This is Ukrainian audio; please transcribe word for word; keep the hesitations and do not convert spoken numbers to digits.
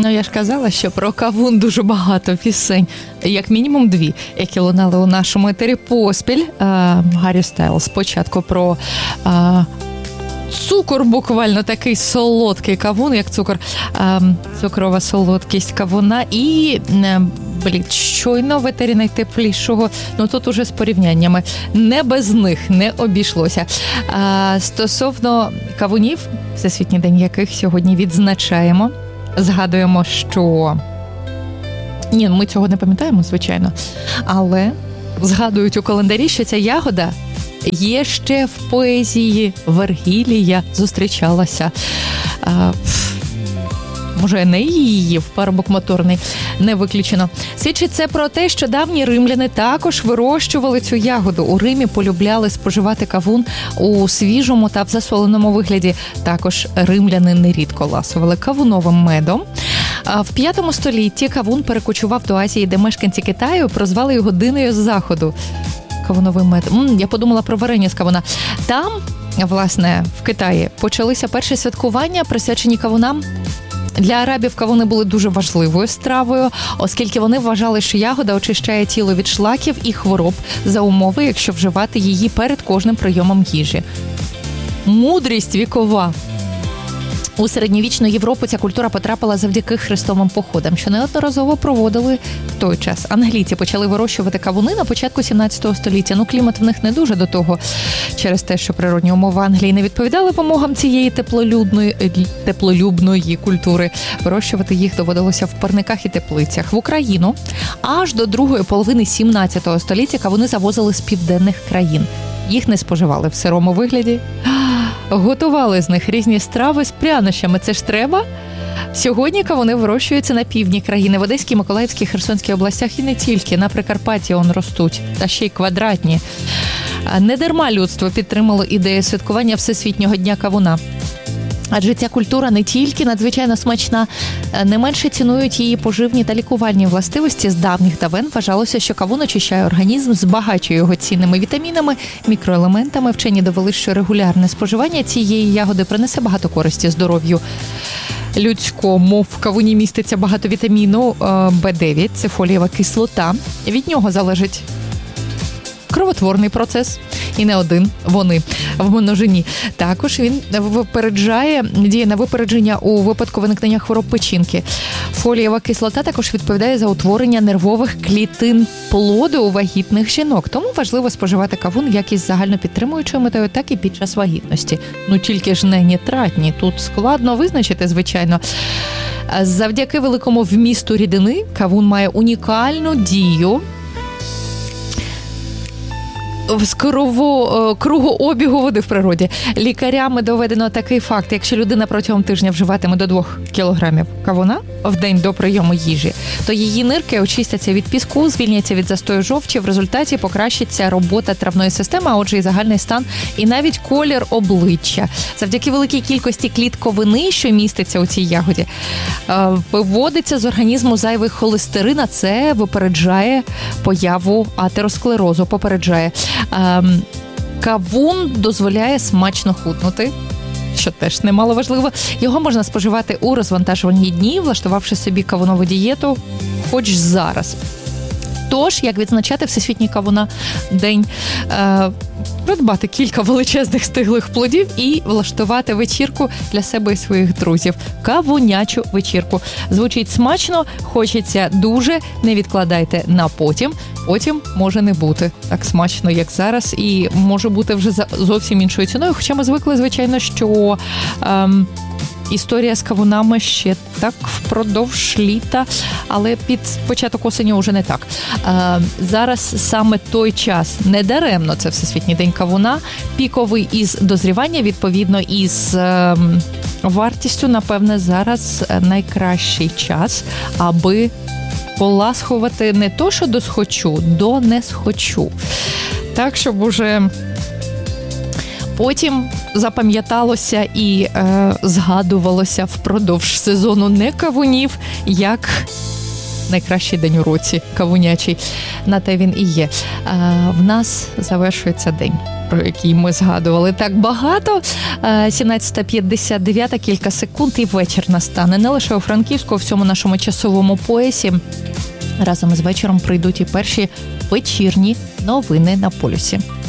Ну, я ж казала, що про кавун дуже багато пісень, як мінімум дві, які лунали у нашому етері поспіль. Гаррі Стайлз спочатку про а, цукор, буквально такий солодкий кавун, як цукор, а, цукрова солодкість кавуна і... Блін, щойно в етері найтеплішого, ну тут уже з порівняннями. Не без них не обійшлося. А, стосовно кавунів, Всесвітній день яких сьогодні відзначаємо, згадуємо, що... Ні, ми цього не пам'ятаємо, звичайно, але згадують у календарі, що ця ягода є ще в поезії Вергілія, зустрічалася. А, Може, не її в парубок моторний, не виключено. Свідчить це про те, що давні римляни також вирощували цю ягоду. У Римі полюбляли споживати кавун у свіжому та в засоленому вигляді. Також римляни нерідко ласували кавуновим медом. А в п'ятому столітті кавун перекочував до Азії, де мешканці Китаю прозвали його динею з заходу. Кавуновий мед. М-м, я подумала про варення з кавуна. Там, власне, в Китаї почалися перші святкування, присвячені кавунам. Для арабів кавуни були дуже важливою стравою, оскільки вони вважали, що ягода очищає тіло від шлаків і хвороб за умови, якщо вживати її перед кожним прийомом їжі. Мудрість вікова. У середньовічну Європу ця культура потрапила завдяки хрестовим походам, що неодноразово проводили в той час. Англійці почали вирощувати кавуни на початку сімнадцятого століття. Ну, клімат в них не дуже до того, через те, що природні умови Англії не відповідали вимогам цієї теплолюбної, теплолюбної культури. Вирощувати їх доводилося в парниках і теплицях. В Україну аж до другої половини сімнадцятого століття кавуни завозили з південних країн. Їх не споживали в сирому вигляді. Готували з них різні страви з прянощами. Це ж треба? Сьогодні кавуни вирощуються на півдні країни, в Одеській, Миколаївській, Херсонській областях і не тільки. На Прикарпатті он ростуть, та ще й квадратні. Недарма людство підтримало ідею святкування Всесвітнього дня кавуна. Адже ця культура не тільки надзвичайно смачна, не менше цінують її поживні та лікувальні властивості. З давніх давен вважалося, що кавун очищає організм, збагачує його цінними вітамінами, мікроелементами. Вчені довели, що регулярне споживання цієї ягоди принесе багато користі здоров'ю людському. В кавуні міститься багато вітаміну Б дев'ять, це фолієва кислота. Від нього залежить кровотворний процес. І не один, вони в множині. Також він випереджає, діє на випередження у випадку виникнення хвороб печінки. Фолієва кислота також відповідає за утворення нервових клітин плоду у вагітних жінок. Тому важливо споживати кавун як із загальнопідтримуючою метою, так і під час вагітності. Ну тільки ж не нітратні, тут складно визначити, звичайно. Завдяки великому вмісту рідини кавун має унікальну дію з кругообігу води в природі. Лікарями доведено такий факт: якщо людина протягом тижня вживатиме до двох кілограмів кавуна в день до прийому їжі, то її нирки очистяться від піску, звільняться від застою жовчі, в результаті покращиться робота травної системи, а отже і загальний стан, і навіть колір обличчя. Завдяки великій кількості клітковини, що міститься у цій ягоді, виводиться з організму зайвий холестерин, а це випереджає появу атеросклерозу, попереджає. Кавун дозволяє смачно худнути, що теж немало важливо. Його можна споживати у розвантажувальні дні, влаштувавши собі кавунову дієту хоч зараз. Тож, як відзначати Всесвітній кавуна день? Е, придбати кілька величезних стиглих плодів і влаштувати вечірку для себе і своїх друзів. Кавунячу вечірку. Звучить смачно, хочеться дуже, не відкладайте на потім. Потім може не бути так смачно, як зараз, і може бути вже за зовсім іншою ціною. Хоча ми звикли, звичайно, що ем, історія з кавунами ще так впродовж літа, але під початок осені вже не так. Е, зараз саме той час, недаремно це Всесвітній день кавуна, піковий із дозрівання, відповідно із е, вартістю, напевне, зараз найкращий час, аби поласхувати не то, що досхочу, до не схочу. Так, щоб уже потім запам'яталося і е, згадувалося впродовж сезону не кавунів, як найкращий день у році кавунячий. на те він і є. В нас завершується день, про який ми згадували так багато. сімнадцята п'ятдесят дев'ять, кілька секунд, і вечір настане. Не лише у Франківську, у всьому нашому часовому поясі. Разом із вечором прийдуть і перші вечірні новини на полюсі.